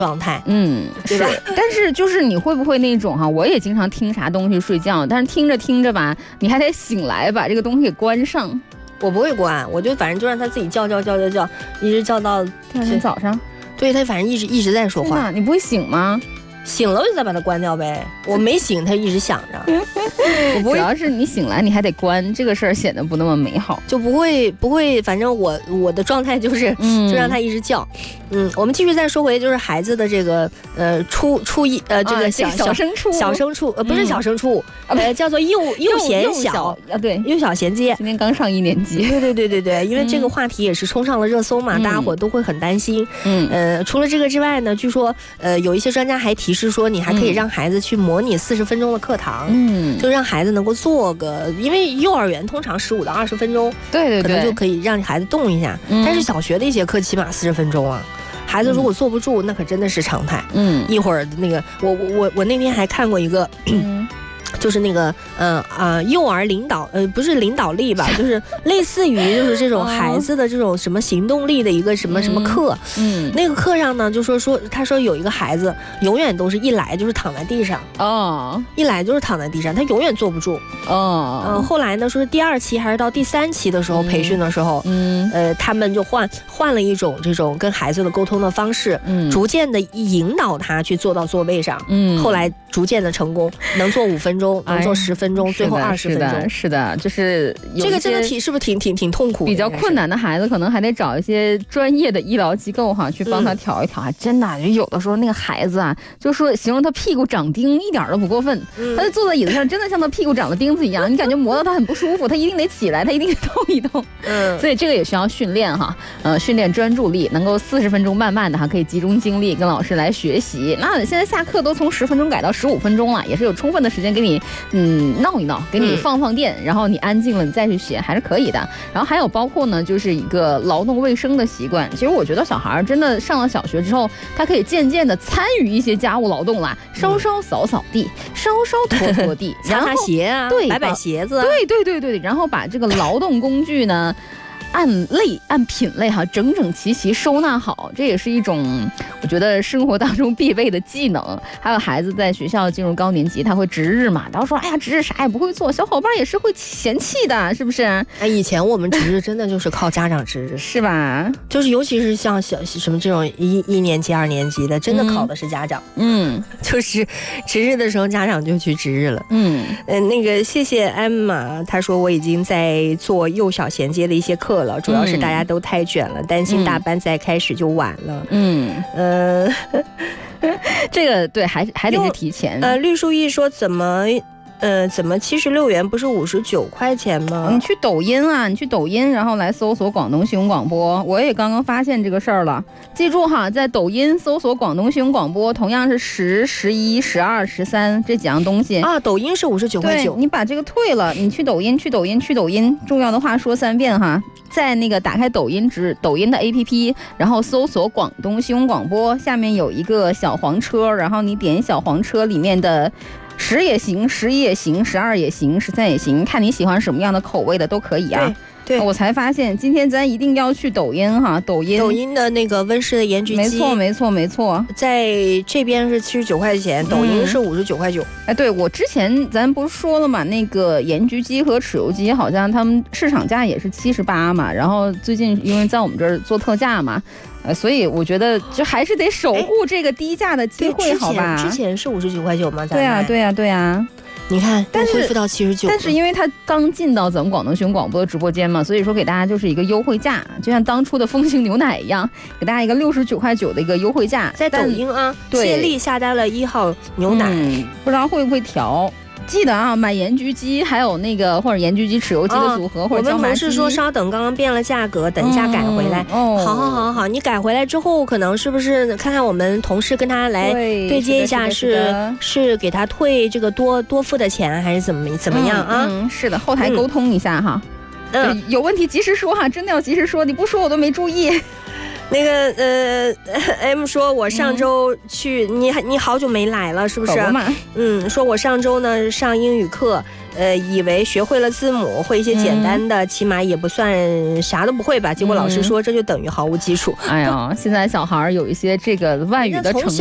状态， 对吧？但是就是你会不会那种哈，我也经常听啥东西睡觉，但是听着听着吧，你还得醒来把这个东西给关上。 我不会关，我就反正就让他自己叫，一直叫到第二天早上。 对，他反正一直在说话。 你不会醒吗？ 醒了我就再把它关掉呗，我没醒它一直响着。 我不会，主要是你醒来你还得关，这个事儿显得不那么美好， 就不会，反正我的状态就是就让它一直叫。我们继续再说回就是孩子的这个初一这个小升初不是小升初，叫做幼贤小啊，对， 幼小衔接， 今天刚上1年级。 对，因为这个话题也是冲上了热搜嘛，大家伙都会很担心。除了这个之外呢，据说有一些专家还提示说，你还可以让孩子去模拟40分钟的课堂，就让孩子能够做个，因为幼儿园通常15到20分钟， 对， 可能就可以让孩子动一下。但是小学的一节课起码40分钟啊。孩子如果坐不住，那可真的是常态。一会儿那个我那天还看过一个。就是那个幼儿领导不是领导力吧，就是类似于就是这种孩子的这种什么行动力的一个什么课。那个课上呢就说他说有一个孩子永远都是一来就是躺在地上，一来就是躺在地上，他永远坐不住。后来呢说是第2期还是到第3期的时候培训的时候，他们就换了一种这种跟孩子的沟通的方式，逐渐的引导他去坐到座位上。后来逐渐的成功，能坐5分钟，能做10分钟，最后20分钟。 是的，就是这个真的是不是挺痛苦的？ 比较困难的孩子，可能还得找一些专业的医疗机构哈，去帮他调一调。还真的，有的时候那个孩子啊，就说形容他屁股长钉，一点都不过分。他就坐在椅子上，真的像他屁股长了钉子一样，你感觉磨到他很不舒服，他一定得起来，他一定得动一动。所以这个也需要训练哈，训练专注力，能够40分钟慢慢的哈，可以集中精力跟老师来学习。那现在下课都从10分钟改到15分钟了，也是有充分的时间给你闹一闹，给你放电，然后你安静了，你再去学还是可以的。然后还有包括呢，就是一个劳动卫生的习惯。其实我觉得小孩真的上了小学之后，他可以渐渐的参与一些家务劳动啦，稍稍扫地，稍稍拖地， 擦鞋啊， 对， 摆鞋子啊， 对，然后把这个劳动工具呢。按类按品类哈，整整齐齐收纳好，这也是一种我觉得生活当中必备的技能。还有孩子在学校进入高年级，他会值日嘛，他说哎呀值日啥也不会做，小伙伴也是会嫌弃的，是不是？ 以前我们值日真的就是靠家长值日， 是吧？ 就是尤其是像什么这种一年级2年级的，真的考的是家长。就是值日的时候家长就去值日了。那个谢谢艾玛，她说我已经在做幼小衔接的一些课了，主要是大家都太卷了，担心大班再开始就晚了。 这个对，还得是提前。 绿树一说怎么76元不是59块钱吗？ 你去抖音啊，然后来搜索广东新闻广播。我也刚刚发现这个事儿了，记住哈，在抖音搜索广东新闻广播，同样是10、11、12、13这几样东西啊。抖音是59块9， 你把这个退了，你去抖音。重要的话说3遍哈，在那个打开抖音的 APP， 然后搜索广东新闻广播，下面有一个小黄车，然后你点小黄车里面的。10也行，11也行，12也行，13也行，看你喜欢什么样的口味的都可以啊。 对， 我才发现今天咱一定要去抖音哈，抖音的那个温室的盐焗鸡， 没错， 在这边是79块钱，抖音是59块9。 对，我之前咱不是说了嘛，那个盐焗鸡和豉油鸡好像他们市场价也是78嘛，然后最近因为在我们这儿做特价嘛。所以我觉得就还是得守护这个低价的机会，好吧？ 之前是59块9吗？ 对呀。你看， 但是恢复到79， 但是因为它刚进到咱们广东新闻广播的直播间嘛，所以说给大家就是一个优惠价，就像当初的风行牛奶一样，给大家一个69块9的一个优惠价。 在抖音啊，接力下单了1号牛奶， 不知道会不会调。记得啊，买盐焗鸡，还有那个或者盐焗鸡豉油鸡的组合，或者椒麻鸡。我们同事说稍等，刚刚变了价格，等一下改回来。好，你改回来之后，可能是不是看看我们同事跟他来对接一下，是给他退这个多付的钱，还是怎么样啊？ 是的，后台沟通一下哈。有问题及时说哈，真的要及时说，你不说我都没注意。 那个M 说，我上周去，你好久没来了，是不是？说我上周呢上英语课，以为学会了字母，会一些简单的，起码也不算啥都不会吧。结果老师说这就等于毫无基础。 哎呀，现在小孩有一些这个外语的成